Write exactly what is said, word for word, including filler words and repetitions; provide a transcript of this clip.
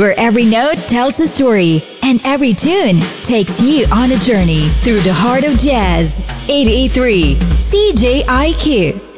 where every note tells a story and every tune takes you on a journey through the heart of jazz. eighty-eight point three C J I Q.